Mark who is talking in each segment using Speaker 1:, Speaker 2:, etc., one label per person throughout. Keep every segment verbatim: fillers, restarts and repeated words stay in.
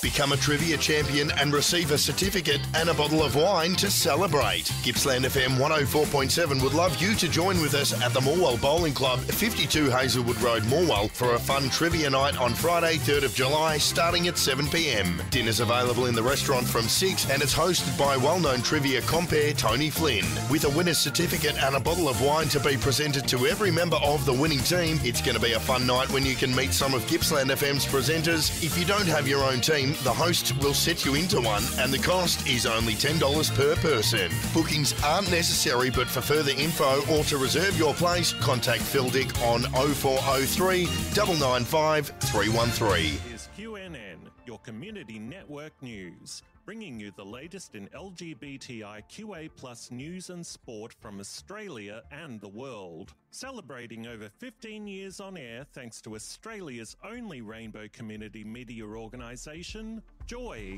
Speaker 1: Become a trivia champion and receive a certificate and a bottle of wine to celebrate. Gippsland F M one oh four point seven would love you to join with us at the Morwell Bowling Club, fifty-two Hazelwood Road, Morwell, for a fun trivia night on Friday, third of July, starting at seven p m. Dinner's available in the restaurant from six and it's hosted by well-known trivia compere Tony Flynn. With a winner's certificate and a bottle of wine to be presented to every member of the winning team, it's going to be a fun night when you can meet some of Gippsland F M's presenters. If you don't have your own team, the host will set you into one and the cost is only ten dollars per person. Bookings aren't necessary, but for further info or to reserve your place, contact Phil Dick on oh four oh three, nine nine five, three one three.
Speaker 2: Is Q N N, your community network news, bringing you the latest in L G B T I Q A plus news and sport from Australia and the world. Celebrating over fifteen years on air thanks to Australia's only rainbow community media organisation, Joy.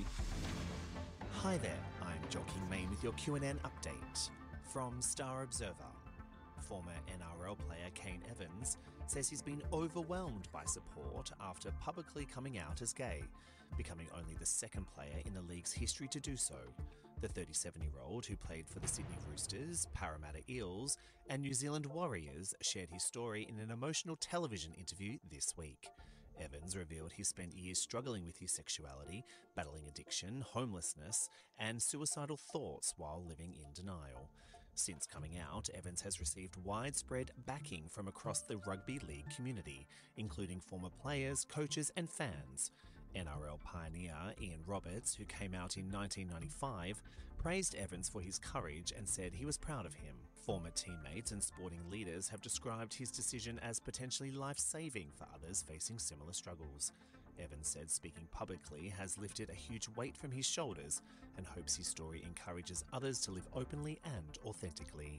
Speaker 3: Hi there, I'm Joaquin Main with your Q N N update. From Star Observer. Former N R L player Kane Evans says he's been overwhelmed by support after publicly coming out as gay, becoming only the second player in the league's history to do so. The thirty-seven-year-old, who played for the Sydney Roosters, Parramatta Eels and New Zealand Warriors, shared his story in an emotional television interview this week. Evans revealed he spent years struggling with his sexuality, battling addiction, homelessness and suicidal thoughts while living in denial. Since coming out, Evans has received widespread backing from across the rugby league community, including former players, coaches and fans. N R L pioneer Ian Roberts, who came out in nineteen ninety-five, praised Evans for his courage and said he was proud of him. Former teammates and sporting leaders have described his decision as potentially life-saving for others facing similar struggles. Evans said speaking publicly has lifted a huge weight from his shoulders and hopes his story encourages others to live openly and authentically.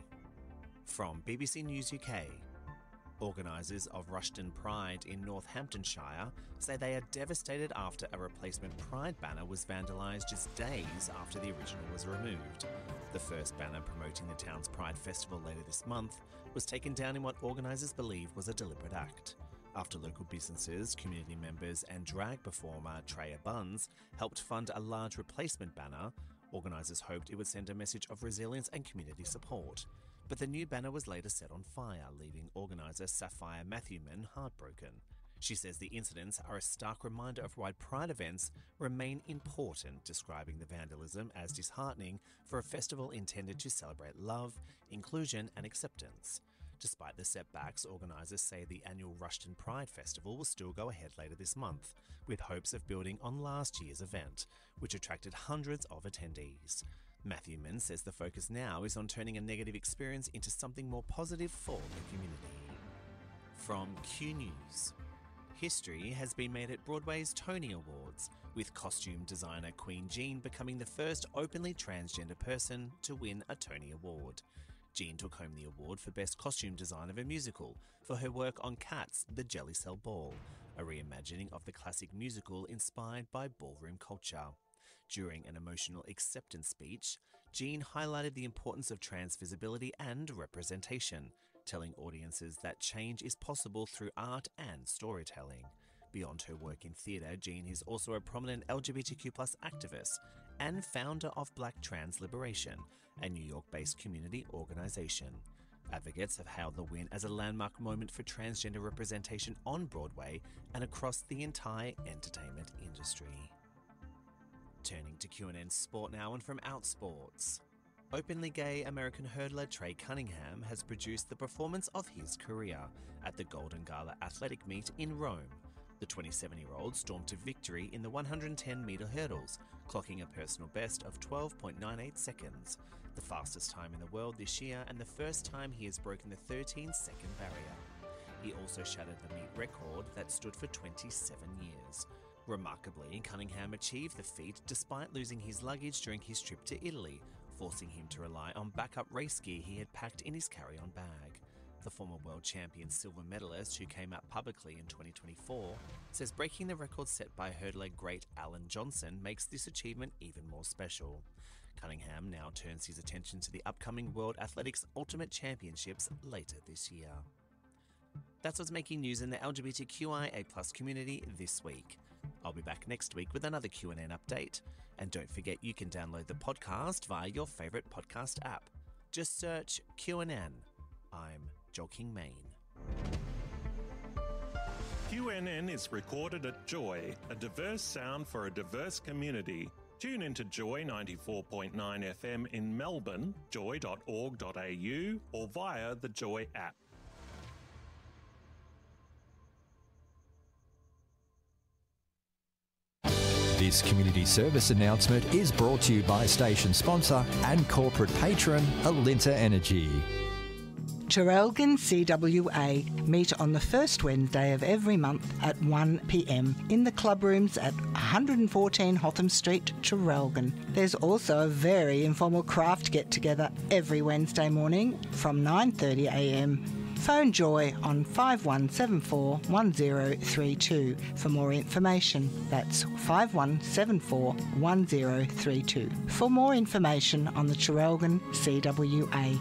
Speaker 3: From B B C News U K. Organisers of Rushton Pride in Northamptonshire say they are devastated after a replacement Pride banner was vandalised just days after the original was removed. The first banner promoting the town's Pride Festival later this month was taken down in what organisers believe was a deliberate act. After local businesses, community members and drag performer Treya Buns helped fund a large replacement banner, organisers hoped it would send a message of resilience and community support. But the new banner was later set on fire, leaving organiser Sapphire Matthewman heartbroken. She says the incidents are a stark reminder of why Pride events remain important, describing the vandalism as disheartening for a festival intended to celebrate love, inclusion and acceptance. Despite the setbacks, organisers say the annual Rushton Pride Festival will still go ahead later this month, with hopes of building on last year's event, which attracted hundreds of attendees. Matthewman says the focus now is on turning a negative experience into something more positive for the community. From Q News. History has been made at Broadway's Tony Awards, with costume designer Queen Jean becoming the first openly transgender person to win a Tony Award. Jean took home the award for Best Costume Design of a Musical for her work on Cats, The Jelly Cell Ball, a reimagining of the classic musical inspired by ballroom culture. During an emotional acceptance speech, Jean highlighted the importance of trans visibility and representation, telling audiences that change is possible through art and storytelling. Beyond her work in theatre, Jean is also a prominent L G B T Q plus activist and founder of Black Trans Liberation, a New York-based community organisation. Advocates have hailed the win as a landmark moment for transgender representation on Broadway and across the entire entertainment industry. Turning to Q N N Sport now, and from Outsports. Openly gay American hurdler Trey Cunningham has produced the performance of his career at the Golden Gala athletic meet in Rome. The twenty-seven-year-old stormed to victory in the one hundred ten metre hurdles, clocking a personal best of twelve point nine eight seconds, the fastest time in the world this year and the first time he has broken the thirteen second barrier. He also shattered the meet record that stood for twenty-seven years. Remarkably, Cunningham achieved the feat despite losing his luggage during his trip to Italy, forcing him to rely on backup race gear he had packed in his carry-on bag. The former world champion silver medalist, who came out publicly in twenty twenty-four, says breaking the record set by hurdler great Alan Johnson makes this achievement even more special. Cunningham now turns his attention to the upcoming World Athletics Ultimate Championships later this year. That's what's making news in the L G B T Q I A plus community this week. I'll be back next week with another Q and N update. And don't forget you can download the podcast via your favourite podcast app. Just search Q and N. I'm Joel King Main.
Speaker 2: Q N N is recorded at Joy, a diverse sound for a diverse community. Tune into Joy ninety-four point nine F M in Melbourne, joy dot org dot a u, or via the Joy app.
Speaker 4: This community service announcement is brought to you by station sponsor and corporate patron Alinta Energy.
Speaker 5: Traralgon C W A meet on the first Wednesday of every month at one p m in the club rooms at one fourteen Hotham Street, Traralgon. There's also a very informal craft get-together every Wednesday morning from nine thirty a m. Phone Joy on five one seven four one zero three two for more information. That's five one seven four one zero three two for more information on the Traralgon C W A.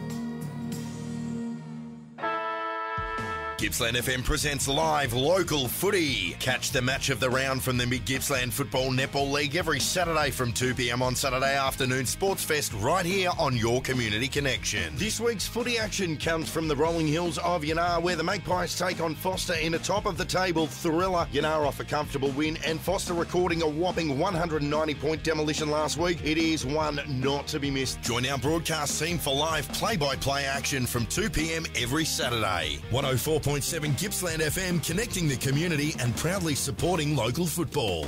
Speaker 1: Gippsland F M presents live local footy. Catch the match of the round from the Mid-Gippsland Football Netball League every Saturday from two p m on Saturday afternoon Sports Fest right here on your Community Connection. This week's footy action comes from the rolling hills of Yanar, where the Magpies take on Foster in a top-of-the-table thriller. Yanar off a comfortable win, and Foster recording a whopping one hundred ninety point demolition last week. It is one not to be missed. Join our broadcast team for live play-by-play action from two p m every Saturday. one oh four point seven Gippsland F M, connecting the community and proudly supporting local football.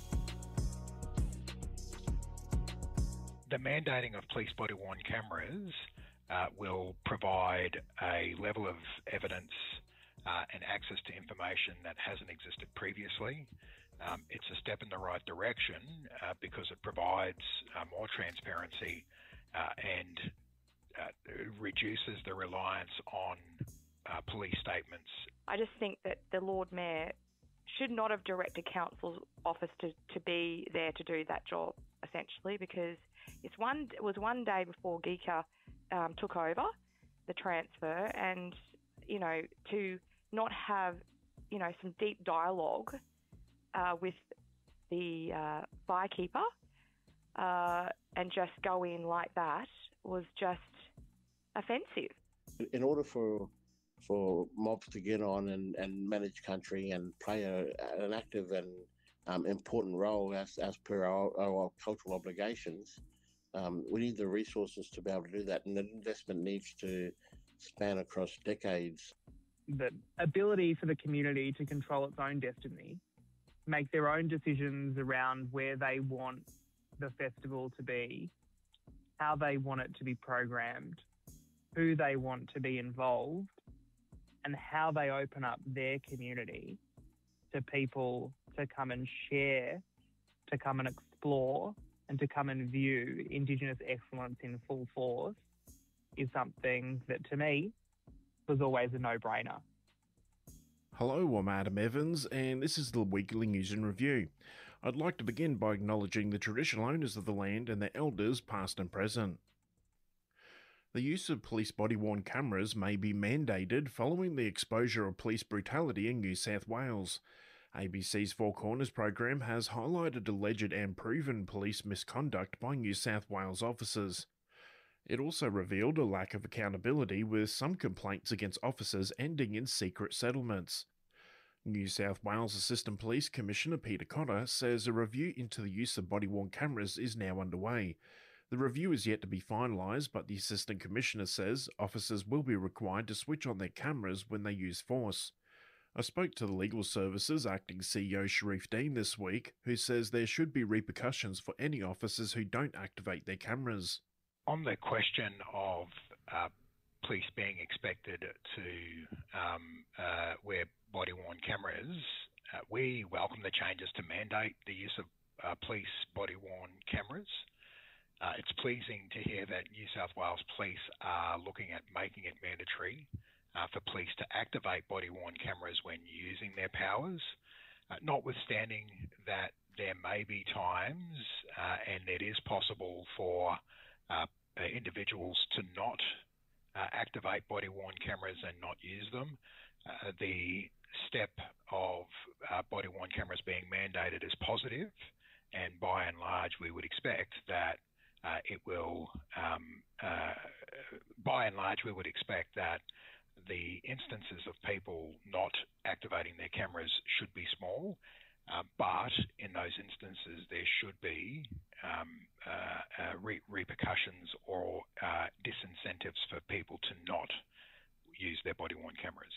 Speaker 6: The mandating of police body-worn cameras uh, will provide a level of evidence uh, and access to information that hasn't existed previously. Um, it's a step in the right direction uh, because it provides uh, more transparency uh, and uh, reduces the reliance on Uh, police statements.
Speaker 7: I just think that the Lord Mayor should not have directed Council's office to, to be there to do that job, essentially, because it's one it was one day before Geeka um, took over the transfer, and, you know, to not have, you know, some deep dialogue uh, with the uh, firekeeper uh, and just go in like that was just offensive.
Speaker 8: In order for for mobs to get on and, and manage country and play a, an active and um, important role as, as per our, our cultural obligations, um, we need the resources to be able to do that, and the investment needs to span across decades.
Speaker 9: The ability for the community to control its own destiny, make their own decisions around where they want the festival to be, how they want it to be programmed, who they want to be involved, and how they open up their community to people to come and share, to come and explore, and to come and view Indigenous excellence in full force is something that, to me, was always a no-brainer.
Speaker 10: Hello, I'm Adam Evans, and this is the Weekly News and Review. I'd like to begin by acknowledging the traditional owners of the land and their elders, past and present. The use of police body-worn cameras may be mandated following the exposure of police brutality in New South Wales. A B C's Four Corners program has highlighted alleged and proven police misconduct by New South Wales officers. It also revealed a lack of accountability, with some complaints against officers ending in secret settlements. New South Wales Assistant Police Commissioner Peter Cotter says a review into the use of body-worn cameras is now underway. The review is yet to be finalised, but the Assistant Commissioner says officers will be required to switch on their cameras when they use force. I spoke to the Legal Services Acting C E O Sharif Dean this week, who says there should be repercussions for any officers who don't activate their cameras.
Speaker 6: On the question of uh, police being expected to um, uh, wear body-worn cameras, uh, we welcome the changes to mandate the use of uh, police body-worn cameras. Uh, it's pleasing to hear that New South Wales Police are looking at making it mandatory uh, for police to activate body-worn cameras when using their powers, uh, notwithstanding that there may be times, uh, and it is possible for uh, individuals to not uh, activate body-worn cameras and not use them. Uh, the step of uh, body-worn cameras being mandated conservative, and by and large, we would expect that uh, it will, um, uh, by and large, we would expect that the instances of people not activating their cameras should be small, uh, but in those instances, there should be um, uh, uh, re- repercussions or uh, disincentives for people to not use their body-worn cameras.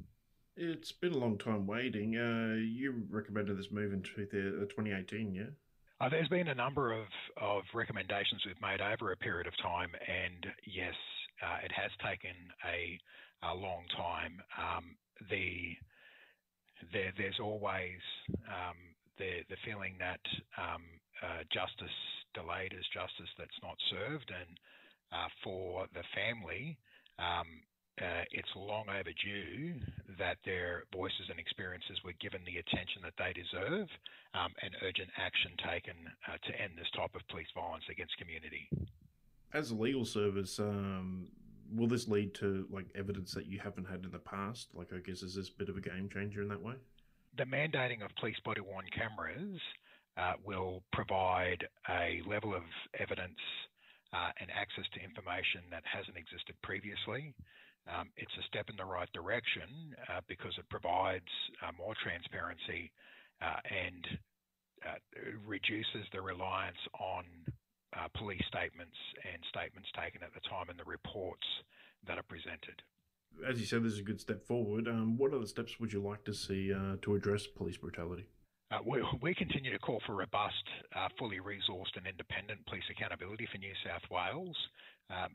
Speaker 10: It's been a long time waiting. Uh, you recommended this move in twenty eighteen, yeah?
Speaker 6: Uh, there's been a number of, of recommendations we've made over a period of time, and yes, uh, it has taken a, a long time. Um, the there, there's always um, the the feeling that um, uh, justice delayed is justice that's not served, and uh, for the family, um, Uh, it's long overdue that their voices and experiences were given the attention that they deserve, um, and urgent action taken uh, to end this type of police violence against community.
Speaker 10: As a legal service, um, will this lead to like evidence that you haven't had in the past? Like, I guess, is this a bit of a game changer in that way?
Speaker 6: The mandating of police body-worn cameras uh, will provide a level of evidence uh, and access to information that hasn't existed previously. Um, it's a step in the right direction uh, because it provides uh, more transparency uh, and uh, reduces the reliance on uh, police statements and statements taken at the time and the reports that are presented.
Speaker 10: As you said, this is a good step forward. Um, what other steps would you like to see uh, to address police brutality?
Speaker 6: Uh, we, we continue to call for robust, uh, fully resourced and independent police accountability for New South Wales. Um,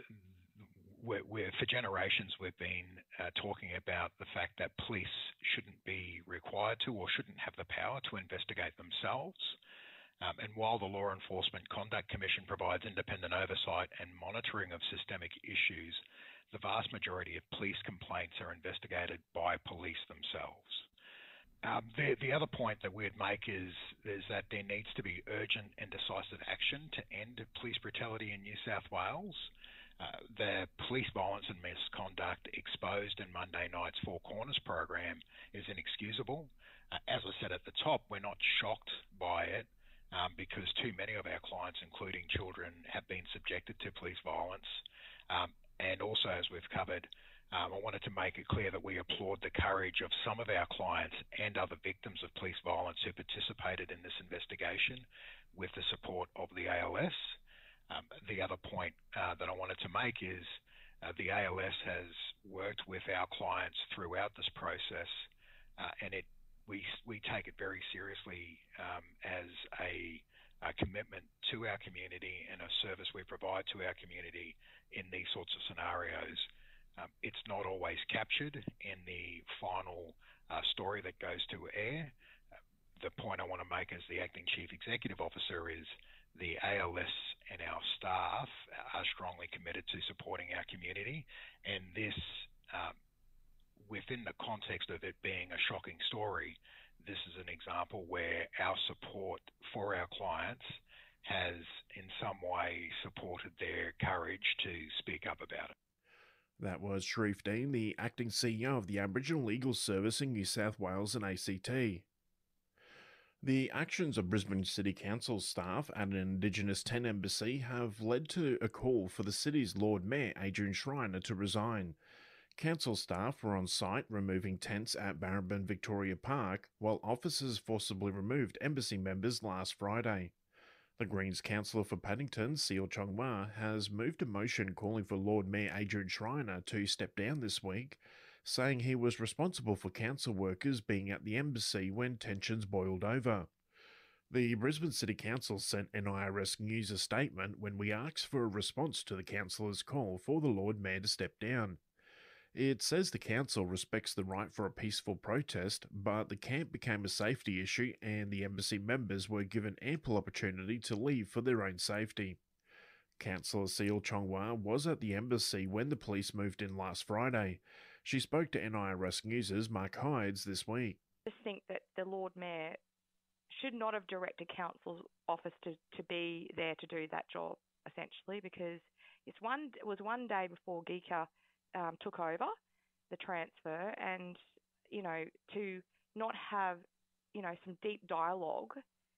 Speaker 6: We're, we're, for generations, we've been uh, talking about the fact that police shouldn't be required to or shouldn't have the power to investigate themselves. Um, and while the Law Enforcement Conduct Commission provides independent oversight and monitoring of systemic issues, the vast majority of police complaints are investigated by police themselves. Um, the, the other point that we'd make is, is that there needs to be urgent and decisive action to end police brutality in New South Wales. Uh, the police violence and misconduct exposed in Monday night's Four Corners program is inexcusable. Uh, as I said at the top, we're not shocked by it um, because too many of our clients, including children, have been subjected to police violence. Um, and also, as we've covered, um, I wanted to make it clear that we applaud the courage of some of our clients and other victims of police violence who participated in this investigation with the support of the A L S. Um, the other point uh, that I wanted to make is uh, the A L S has worked with our clients throughout this process, uh, and it we we take it very seriously um, as a, a commitment to our community and a service we provide to our community in these sorts of scenarios. Um, it's not always captured in the final uh, story that goes to air. Uh, the point I want to make as the Acting Chief Executive Officer is the A L S and our staff are strongly committed to supporting our community, and this, um, within the context of it being a shocking story, this is an example where our support for our clients has in some way supported their courage to speak up about it.
Speaker 10: That was Sharif Dean, the Acting C E O of the Aboriginal Legal Service in New South Wales and A C T. The actions of Brisbane City Council staff at an Indigenous ten embassy have led to a call for the city's Lord Mayor, Adrian Schreiner, to resign. Council staff were on site removing tents at Barrabin Victoria Park, while officers forcibly removed embassy members last Friday. The Greens councillor for Paddington, Seal Chongwa, has moved a motion calling for Lord Mayor Adrian Schreiner to step down this week, saying he was responsible for council workers being at the embassy when tensions boiled over. The Brisbane City Council sent N I R S News a statement when we asked for a response to the councillor's call for the Lord Mayor to step down. It says the council respects the right for a peaceful protest, but the camp became a safety issue and the embassy members were given ample opportunity to leave for their own safety. Councillor Seal Chongwa was at the embassy when the police moved in last Friday. She spoke to N I R S News' Mark Hydes this week.
Speaker 7: I just think that the Lord Mayor should not have directed council's office to, to be there to do that job, essentially, because it's one it was one day before Geeka um, took over the transfer, and you know, to not have you know some deep dialogue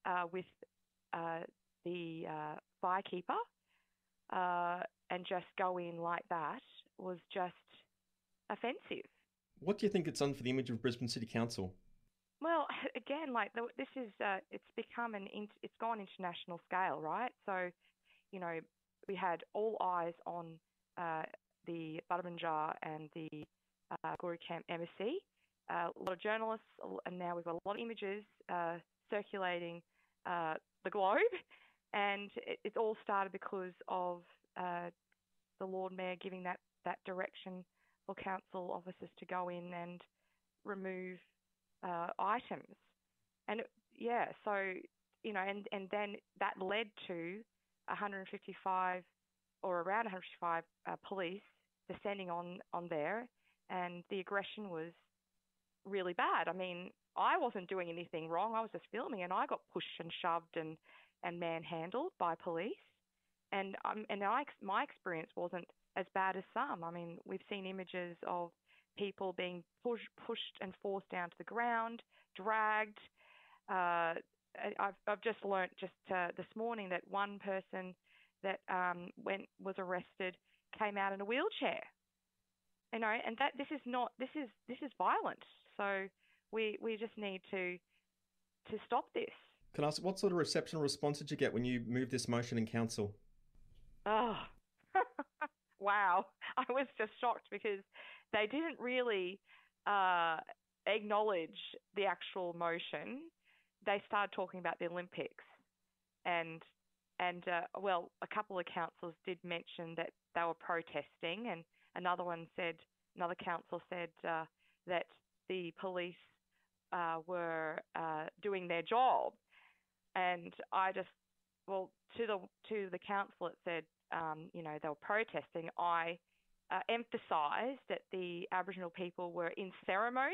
Speaker 7: uh, with uh, the uh, firekeeper uh, and just go in like that was just offensive.
Speaker 11: What do you think it's done for the image of Brisbane City Council?
Speaker 7: Well, again, like the, this is, uh, it's become an, in, it's gone international scale, right? So, you know, we had all eyes on uh, the Buddamanjar and the uh, Guru Camp embassy. Uh, a lot of journalists, and now we've got a lot of images uh, circulating uh, the globe, and it, it all started because of uh, the Lord Mayor giving that, that direction for council officers to go in and remove uh, items. And yeah, so, you know, and, and then that led to one hundred fifty-five or around one hundred fifty-five uh, police descending on, on there, and the aggression was really bad. I mean, I wasn't doing anything wrong. I was just filming, and I got pushed and shoved and, and manhandled by police. And um, and I, my experience wasn't as bad as some. I mean, we've seen images of people being push, pushed and forced down to the ground, dragged. Uh, I've, I've just learnt just uh, this morning that one person that um, went was arrested came out in a wheelchair. You know, and that this is not this is this is violent. So we we just need to to stop this.
Speaker 11: Can I ask, what sort of reception or response did you get when you moved this motion in council?
Speaker 7: Oh, wow. I was just shocked because they didn't really uh, acknowledge the actual motion. They started talking about the Olympics. And, and uh, well, a couple of councillors did mention that they were protesting, and another one said, another council said uh, that the police uh, were uh, doing their job. And I just, well, to the to the council, it said, um, you know, they were protesting. I uh, emphasised that the Aboriginal people were in ceremony,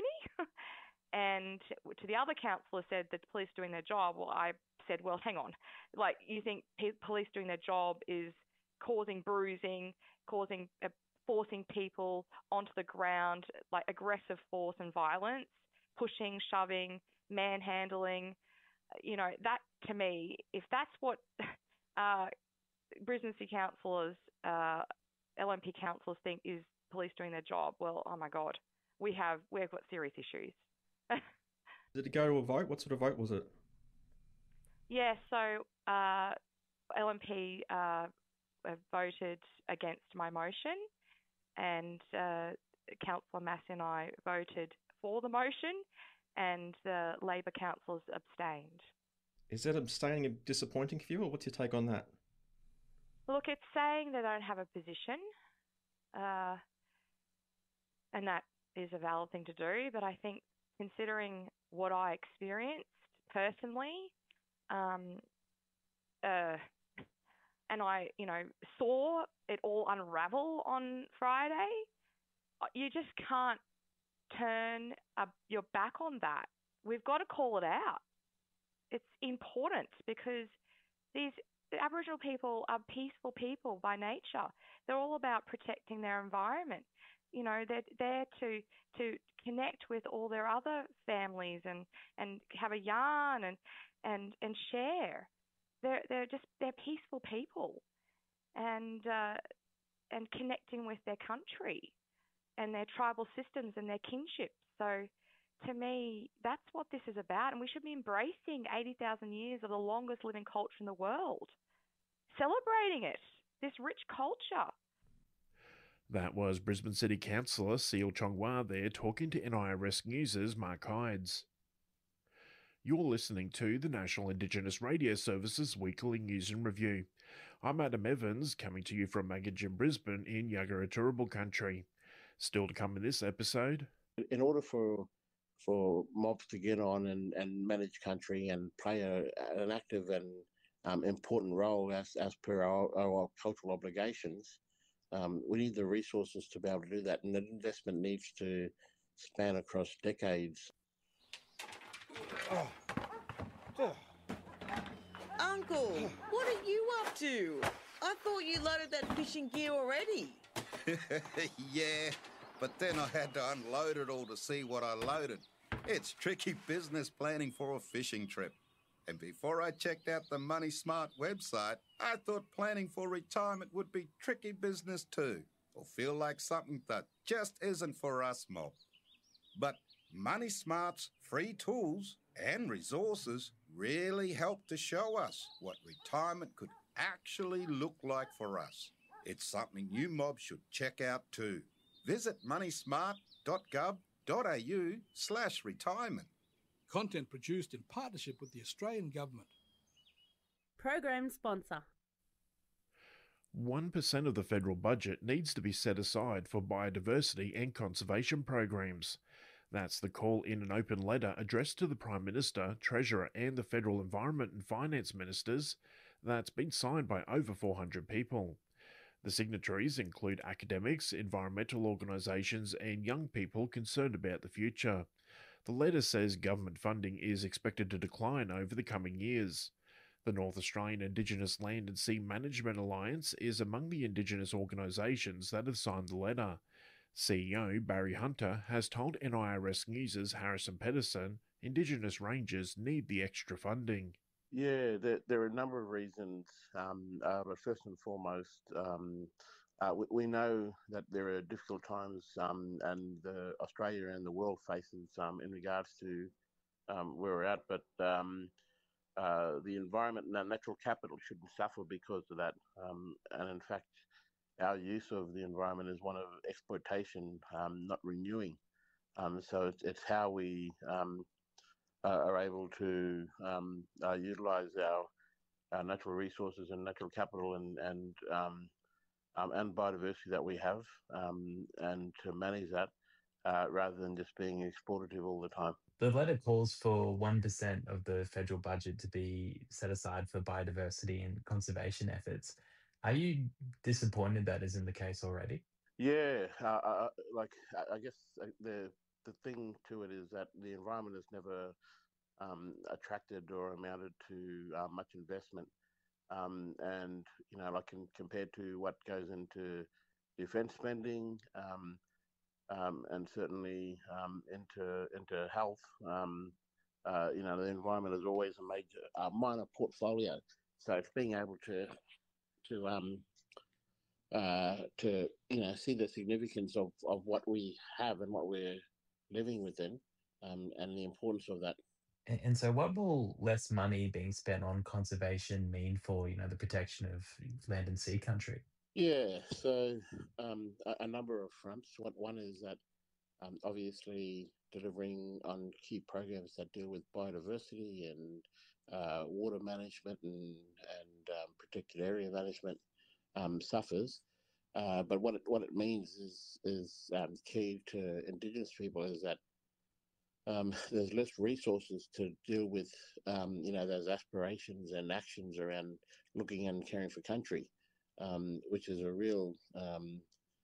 Speaker 7: and to the other councillor said that the police doing their job. Well, I said, well, hang on, like you think pe- police doing their job is causing bruising, causing uh, forcing people onto the ground, like aggressive force and violence, pushing, shoving, manhandling. You know, that to me, if that's what uh, Brisbane City councillors, uh, L M P councillors think is police doing their job, well, oh my God, we have we've got serious issues.
Speaker 11: Did it go to a vote? What sort of vote was it?
Speaker 7: Yeah, so uh, L M P uh, voted against my motion, and uh, Councillor Massey and I voted for the motion, and the Labor councillors abstained.
Speaker 11: Is that abstaining disappointing for you, or what's your take on that?
Speaker 7: Look, it's saying they don't have a position, uh, and that is a valid thing to do, but I think considering what I experienced personally, um, uh, and I, you know, saw it all unravel on Friday, you just can't turn uh, your back on that. We've got to call it out. It's important because these the Aboriginal people are peaceful people by nature. They're all about protecting their environment. You know, they're there to to connect with all their other families and, and have a yarn and and and share. They're they're just they're peaceful people, and uh, and connecting with their country and their tribal systems and their kinships. So to me, that's what this is about, and we should be embracing eighty thousand years of the longest living culture in the world, celebrating it, this rich culture.
Speaker 10: That was Brisbane City Councillor Seal Chongwa there talking to N I R S News' Mark Hydes. You're listening to the National Indigenous Radio Service's Weekly News and Review. I'm Adam Evans, coming to you from Magajin, Brisbane in Yagara Turrbal country. Still to come in this episode.
Speaker 8: In order for for mobs to get on and, and manage country and play a, an active and um, important role as, as per our, our cultural obligations, um, we need the resources to be able to do that, and the investment needs to span across decades.
Speaker 12: Oh. Oh. Uncle, what are you up to? I thought you loaded that fishing gear already.
Speaker 13: Yeah, but then I had to unload it all to see what I loaded. It's tricky business planning for a fishing trip. And before I checked out the Money Smart website, I thought planning for retirement would be tricky business too, or feel like something that just isn't for us mob. But Money Smart's free tools and resources really help to show us what retirement could actually look like for us. It's something you mob should check out too. Visit moneysmart.gov.au slash retirement.
Speaker 14: Content produced in partnership with the Australian Government.
Speaker 15: Program sponsor.
Speaker 10: one percent of the federal budget needs to be set aside for biodiversity and conservation programs. That's the call in an open letter addressed to the Prime Minister, Treasurer and the Federal Environment and Finance Ministers that's been signed by over four hundred people. The signatories include academics, environmental organisations and young people concerned about the future. The letter says government funding is expected to decline over the coming years. The North Australian Indigenous Land and Sea Management Alliance is among the Indigenous organisations that have signed the letter. C E O Barry Hunter has told N I R S News' Harrison Pedersen Indigenous rangers need the extra funding.
Speaker 8: Yeah, there, there are a number of reasons, um, uh, but first and foremost, um, uh, we, we know that there are difficult times, um, and the, Australia and the world faces um, in regards to um, where we're at, but um, uh, the environment and our natural capital shouldn't suffer because of that. Um, and in fact, our use of the environment is one of exploitation, um, not renewing. Um, so it's, it's how we um, uh, are able to um, uh, utilize our, our natural resources and natural capital and and um, um, and biodiversity that we have, um, and to manage that uh, rather than just being exploitative all the time.
Speaker 16: The letter calls for one percent of the federal budget to be set aside for biodiversity and conservation efforts. Are you disappointed that isn't the case already?
Speaker 8: Yeah, uh, uh, like I guess the the thing to it is that the environment has never um, attracted or amounted to uh, much investment, um, and you know, like in, compared to what goes into defence spending, um, um, and certainly um, into into health. Um, uh, you know, the environment is always a major uh, minor portfolio, so it's being able to to um uh to you know see the significance of of what we have and what we're living within, um and the importance of that.
Speaker 16: And, and so what will less money being spent on conservation mean for, you know, the protection of land and sea country?
Speaker 8: Yeah, so um a, a number of fronts. One one is that um obviously delivering on key programs that deal with biodiversity and uh, water management and and um, protected area management um, suffers, uh, but what it what it means is is um, key to Indigenous people is that um, there's less resources to deal with um, you know those aspirations and actions around looking and caring for country, um, which is a real um,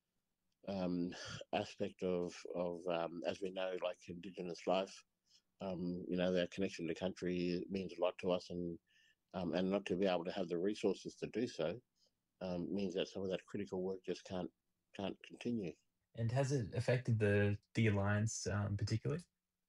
Speaker 8: um, aspect of of um, as we know, like Indigenous life. Um, you know, their connection to country means a lot to us, and um, and not to be able to have the resources to do so um, means that some of that critical work just can't can't continue.
Speaker 16: And has it affected the the alliance um, particularly?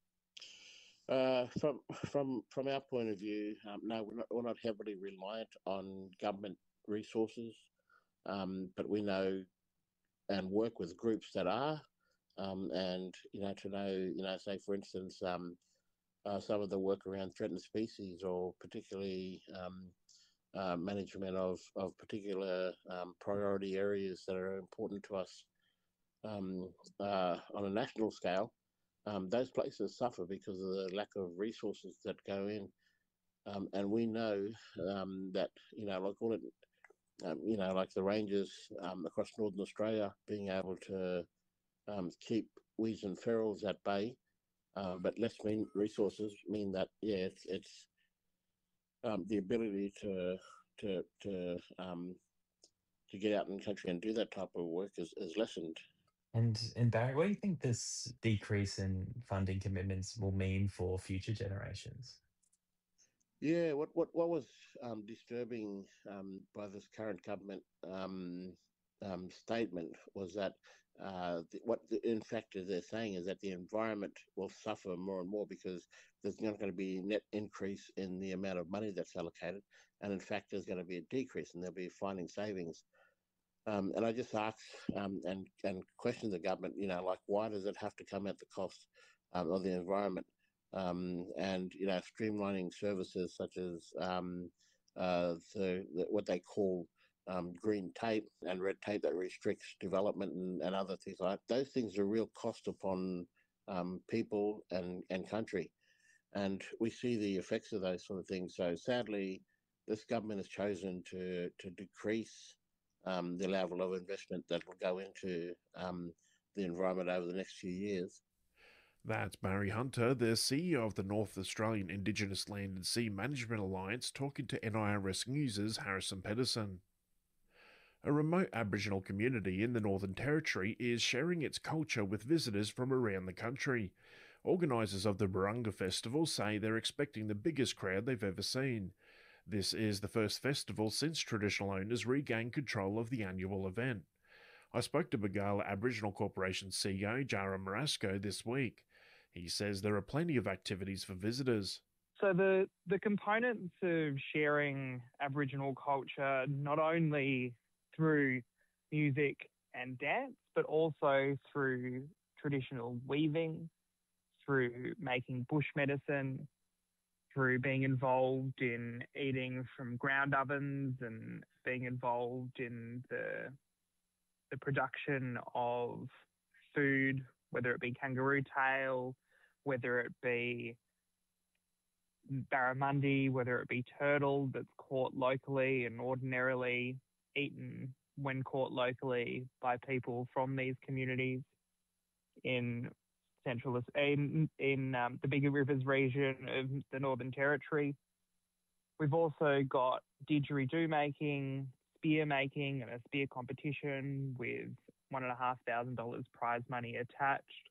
Speaker 8: Uh, from from from our point of view, um, no, we're not we're not heavily reliant on government resources, um, but we know and work with groups that are, um, and you know to know you know say for instance. Um, Uh, some of the work around threatened species, or particularly um, uh, management of, of particular um, priority areas that are important to us um, uh, on a national scale, um, those places suffer because of the lack of resources that go in. Um, and we know um, that, you know, like all it, um, you know, like the rangers um, across Northern Australia being able to um, keep weeds and ferals at bay. Uh, but less mean resources mean that yeah, it's it's um, the ability to to to um, to get out in the country and do that type of work is, is lessened.
Speaker 16: And and Barry, what do you think this decrease in funding commitments will mean for future generations?
Speaker 8: Yeah, what what what was um, disturbing um, by this current government um, um, statement was that uh, the, what the, in fact they're saying is that the environment will suffer more and more because there's not going to be net increase in the amount of money that's allocated, and in fact there's going to be a decrease, and they'll be finding savings. Um, and I just ask um, and and question the government, you know, like why does it have to come at the cost um, of the environment? Um, and you know, streamlining services such as um, uh, the, the what they call um, green tape and red tape that restricts development and, and other things like that. Those things are real cost upon um, people and, and country. And we see the effects of those sort of things. So sadly, this government has chosen to, to decrease um, the level of investment that will go into um, the environment over the next few years.
Speaker 10: That's Barry Hunter, the C E O of the North Australian Indigenous Land and Sea Management Alliance, talking to N I R S News' Harrison Pedersen. A remote Aboriginal community in the Northern Territory is sharing its culture with visitors from around the country. Organisers of the Burunga Festival say they're expecting the biggest crowd they've ever seen. This is the first festival since traditional owners regained control of the annual event. I spoke to Bargala Aboriginal Corporation C E O Jara Marasco this week. He says there are plenty of activities for visitors.
Speaker 9: So the, the components of sharing Aboriginal culture, not only through music and dance, but also through traditional weaving, through making bush medicine, through being involved in eating from ground ovens and being involved in the the production of food, whether it be kangaroo tail, whether it be barramundi, whether it be turtle that's caught locally and ordinarily eaten when caught locally by people from these communities in central in in um, the Bigger Rivers region of the Northern Territory. We've also got didgeridoo making, spear making, and a spear competition with one and a half thousand dollars prize money attached.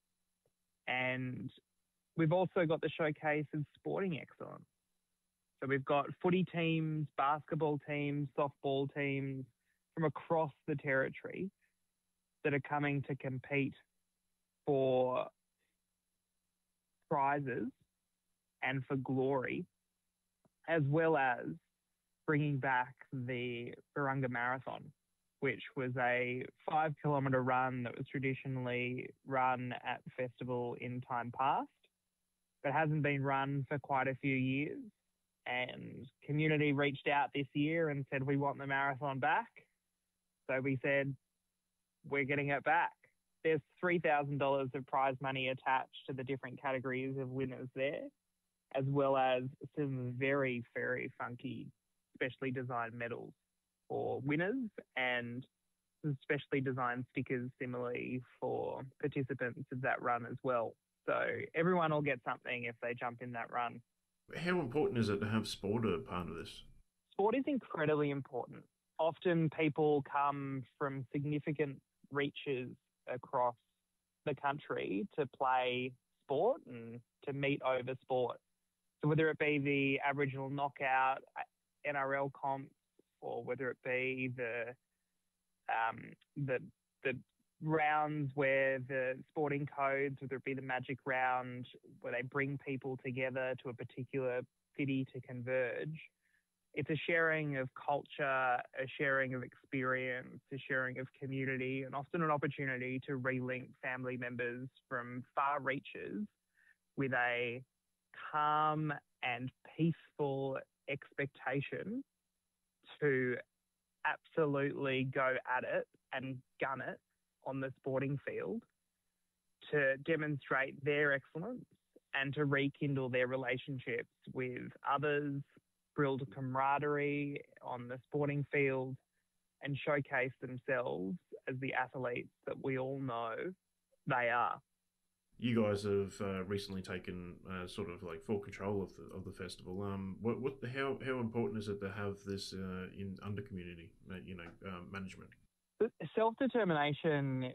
Speaker 9: And we've also got the showcase of sporting excellence. So we've got footy teams, basketball teams, softball teams from across the territory that are coming to compete for prizes and for glory, as well as bringing back the Burunga Marathon, which was a five kilometre run that was traditionally run at the festival in time past, but hasn't been run for quite a few years. And community reached out this year and said, we want the marathon back. So we said, we're getting it back. There's three thousand dollars of prize money attached to the different categories of winners there, as well as some very, very funky, specially designed medals for winners and some specially designed stickers similarly for participants of that run as well. So everyone will get something if they jump in that run.
Speaker 10: How important is it to have sport a part of this?
Speaker 9: Sport is incredibly important. Often people come from significant reaches across the country to play sport and to meet over sport. So whether it be the Aboriginal knockout N R L comps, or whether it be the um, the the rounds where the sporting codes, whether it be the Magic Round, where they bring people together to a particular city to converge. It's a sharing of culture, a sharing of experience, a sharing of community, and often an opportunity to relink family members from far reaches with a calm and peaceful expectation to absolutely go at it and gun it on the sporting field to demonstrate their excellence and to rekindle their relationships with others, build camaraderie on the sporting field, and showcase themselves as the athletes that we all know they are.
Speaker 10: You guys have uh, recently taken uh, sort of like full control of the of the festival. Um, what what how how important is it to have this uh, in under community, uh, you know, uh, management?
Speaker 9: Self-determination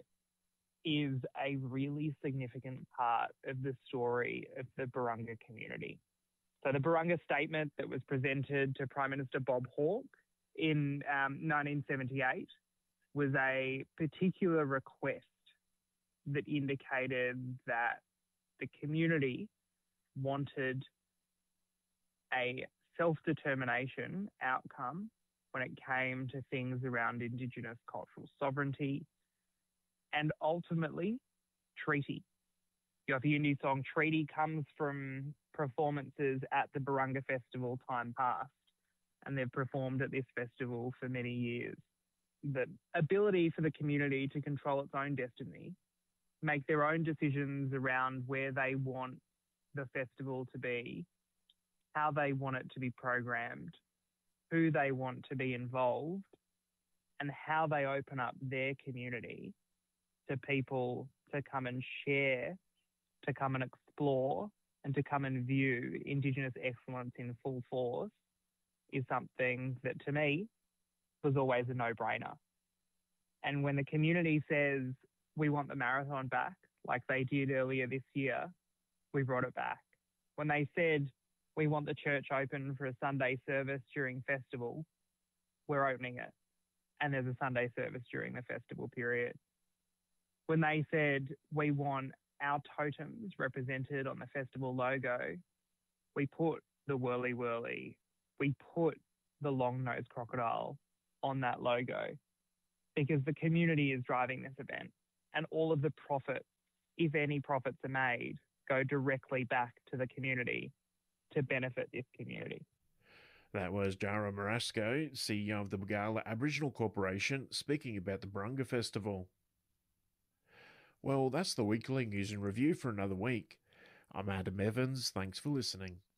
Speaker 9: is a really significant part of the story of the Burunga community. So the Burunga statement that was presented to Prime Minister Bob Hawke in um, nineteen seventy-eight was a particular request that indicated that the community wanted a self-determination outcome when it came to things around Indigenous cultural sovereignty and ultimately treaty. The Yindi song Treaty comes from performances at the Barunga Festival time past, and they've performed at this festival for many years. The ability for the community to control its own destiny, make their own decisions around where they want the festival to be, how they want it to be programmed, who they want to be involved, and how they open up their community to people to come and share, to come and explore, and to come and view Indigenous excellence in full force is something that, to me, was always a no-brainer. And when the community says, we want the marathon back, like they did earlier this year, we brought it back. When they said, we want the church open for a Sunday service during festival, we're opening it. And there's a Sunday service during the festival period. When they said, we want our totems represented on the festival logo, we put the whirly whirly, we put the long-nosed crocodile on that logo because the community is driving this event, and all of the profits, if any profits are made, go directly back to the community to benefit this community.
Speaker 10: That was Jara Marasco, C E O of the Bugala Aboriginal Corporation, speaking about the Barunga Festival. Well, that's the weekly news and review for another week. I'm Adam Evans. Thanks for listening.